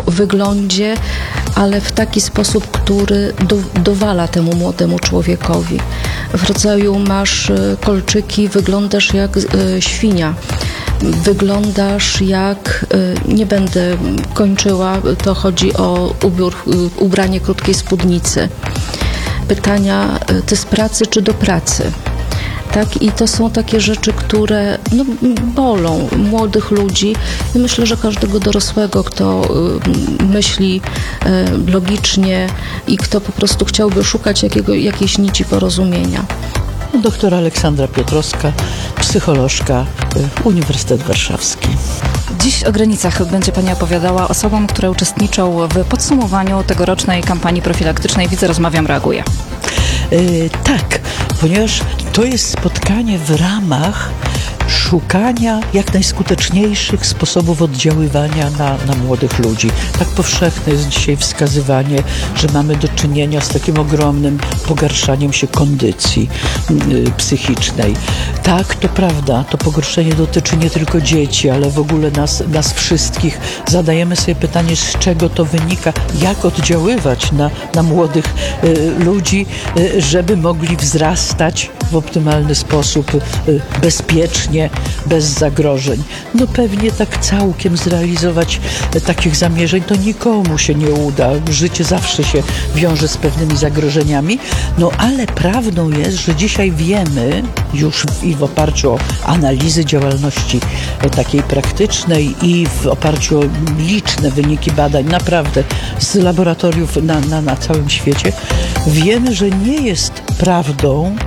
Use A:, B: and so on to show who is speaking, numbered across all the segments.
A: wyglądzie, ale w taki sposób, który dowala temu młodemu człowiekowi. W rodzaju masz kolczyki, wyglądasz jak świnia. Wyglądasz jak, nie będę kończyła, to chodzi o ubranie krótkiej spódnicy. Pytania, ty z pracy czy do pracy? Tak, i to są takie rzeczy, które bolą młodych ludzi i myślę, że każdego dorosłego, kto myśli logicznie i kto po prostu chciałby szukać jakiejś nici porozumienia.
B: Doktor Aleksandra Piotrowska, psycholożka, Uniwersytet Warszawski.
C: Dziś o granicach będzie Pani opowiadała osobom, które uczestniczą w podsumowaniu tegorocznej kampanii profilaktycznej Widzę, Rozmawiam, Reaguję.
B: Tak, ponieważ to jest spotkanie w ramach szukania jak najskuteczniejszych sposobów oddziaływania na młodych ludzi. Tak powszechne jest dzisiaj wskazywanie, że mamy do czynienia z takim ogromnym pogarszaniem się kondycji psychicznej. Tak, to prawda, to pogorszenie dotyczy nie tylko dzieci, ale w ogóle nas wszystkich. Zadajemy sobie pytanie, z czego to wynika, jak oddziaływać na młodych ludzi, żeby mogli wzrastać w optymalny sposób, bezpiecznie, bez zagrożeń. No pewnie tak całkiem zrealizować takich zamierzeń to nikomu się nie uda. Życie zawsze się wiąże z pewnymi zagrożeniami. No ale prawdą jest, że dzisiaj wiemy już i w oparciu o analizy działalności takiej praktycznej i w oparciu o liczne wyniki badań naprawdę z laboratoriów na całym świecie, wiemy, że nie jest prawdą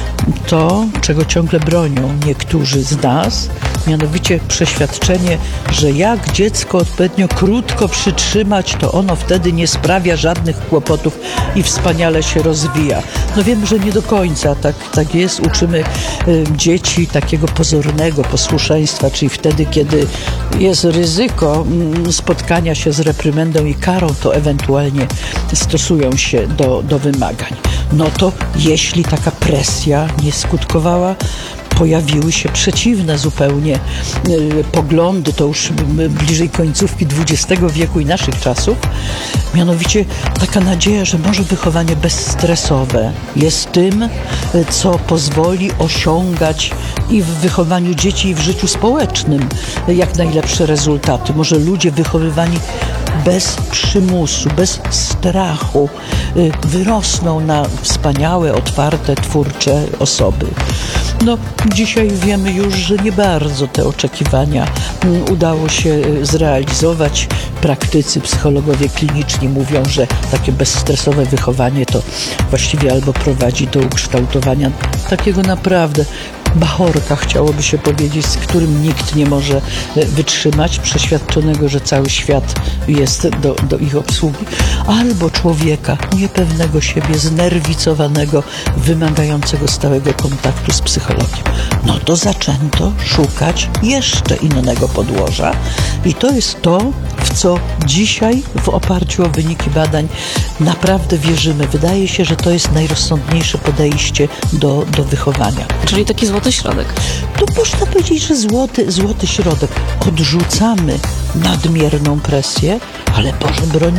B: to, czego ciągle bronią niektórzy z nas, mianowicie przeświadczenie, że jak dziecko odpowiednio krótko przytrzymać, to ono wtedy nie sprawia żadnych kłopotów i wspaniale się rozwija. No wiem, że nie do końca tak jest. Uczymy dzieci takiego pozornego posłuszeństwa, czyli wtedy, kiedy jest ryzyko spotkania się z reprymendą i karą, to ewentualnie stosują się do wymagań. No to jeśli taka presja nie skutkowała, pojawiły się przeciwne zupełnie poglądy, to już bliżej końcówki XX wieku i naszych czasów, mianowicie taka nadzieja, że może wychowanie bezstresowe jest tym, co pozwoli osiągać i w wychowaniu dzieci, i w życiu społecznym jak najlepsze rezultaty. Może ludzie wychowywani bez przymusu, bez strachu wyrosną na wspaniałe, otwarte, twórcze osoby. No, dzisiaj wiemy już, że nie bardzo te oczekiwania udało się zrealizować. Praktycy, psychologowie kliniczni mówią, że takie bezstresowe wychowanie to właściwie albo prowadzi do ukształtowania takiego naprawdę bachorka, chciałoby się powiedzieć, z którym nikt nie może wytrzymać, przeświadczonego, że cały świat jest do ich obsługi, albo człowieka niepewnego siebie, znerwicowanego, wymagającego stałego kontaktu z psychologiem. No to zaczęto szukać jeszcze innego podłoża i to jest to, w co dzisiaj w oparciu o wyniki badań naprawdę wierzymy. Wydaje się, że to jest najrozsądniejsze podejście do wychowania.
C: Czyli taki złoty środek.
B: To można powiedzieć, że złoty środek. Odrzucamy nadmierną presję, ale Boże broń,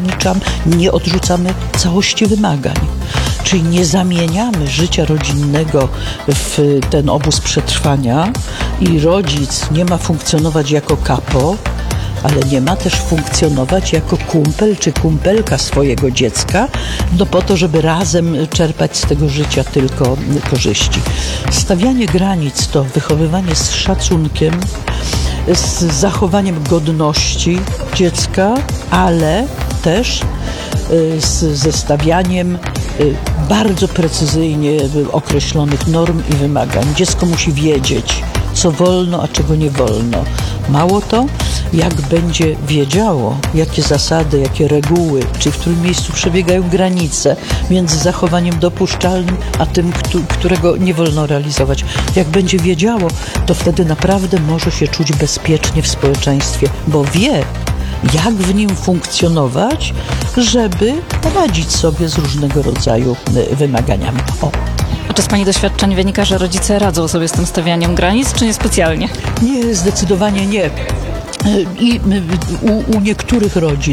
B: nie odrzucamy całości wymagań. Czyli nie zamieniamy życia rodzinnego w ten obóz przetrwania i rodzic nie ma funkcjonować jako kapo, ale nie ma też funkcjonować jako kumpel czy kumpelka swojego dziecka, no po to, żeby razem czerpać z tego życia tylko korzyści. Stawianie granic to wychowywanie z szacunkiem, z zachowaniem godności dziecka, ale też ze stawianiem bardzo precyzyjnie określonych norm i wymagań. Dziecko musi wiedzieć, co wolno, a czego nie wolno. Mało to, jak będzie wiedziało, jakie zasady, jakie reguły, czy w którym miejscu przebiegają granice między zachowaniem dopuszczalnym, a tym, którego nie wolno realizować. Jak będzie wiedziało, to wtedy naprawdę może się czuć bezpiecznie w społeczeństwie, bo wie, jak w nim funkcjonować, żeby radzić sobie z różnego rodzaju wymaganiami.
C: A czy z Pani doświadczeń wynika, że rodzice radzą sobie z tym stawianiem granic, czy niespecjalnie?
B: Nie, zdecydowanie nie. I u niektórych rodzin